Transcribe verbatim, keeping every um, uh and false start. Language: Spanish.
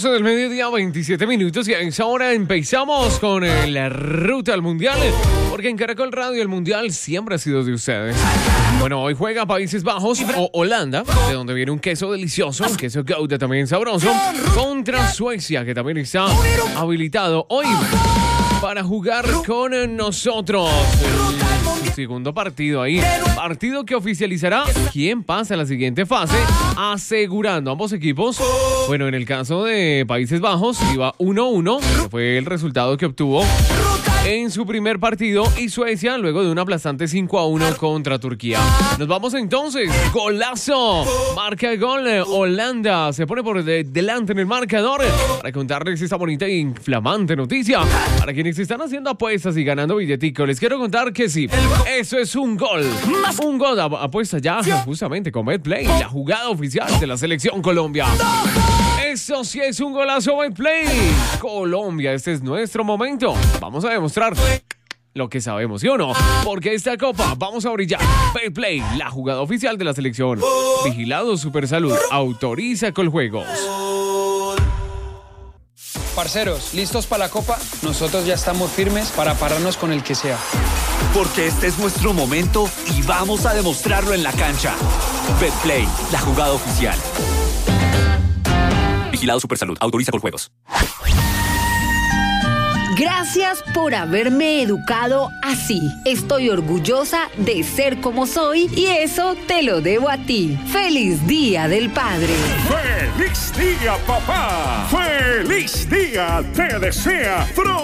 doce del mediodía, veintisiete minutos, y a esa hora empezamos con eh, la ruta al Mundial, porque en Caracol Radio el Mundial siempre ha sido de ustedes. Bueno, hoy juega Países Bajos o Holanda, de donde viene un queso delicioso, un queso Gouda también sabroso, contra Suecia, que también está habilitado hoy para jugar con nosotros. El segundo partido ahí, partido que oficializará quién pasa a la siguiente fase, asegurando ambos equipos. Bueno, en el caso de Países Bajos iba uno uno, que fue el resultado que obtuvo en su primer partido, y Suecia luego de un aplastante cinco a uno contra Turquía. Nos vamos entonces, golazo, marca el gol, Holanda se pone por de, delante en el marcador, para contarles esta bonita e inflamante noticia. Para quienes están haciendo apuestas y ganando billetico, les quiero contar que sí, eso es un gol, un gol, apuesta ya justamente con Betplay, la jugada oficial de la selección Colombia. Eso sí es un golazo, Betplay. Colombia, este es nuestro momento. Vamos a demostrar lo que sabemos, ¿sí o no? Porque esta copa vamos a brillar. Betplay, la jugada oficial de la selección. Vigilado Supersalud, autoriza Coljuegos. Parceros, ¿listos para la copa? Nosotros ya estamos firmes para pararnos con el que sea. Porque este es nuestro momento y vamos a demostrarlo en la cancha. Betplay, la jugada oficial. Vigilado Supersalud, autoriza Coljuegos. Gracias por haberme educado así. Estoy orgullosa de ser como soy y eso te lo debo a ti. ¡Feliz Día del Padre! ¡Feliz día, papá! ¡Feliz día! Te desea Fro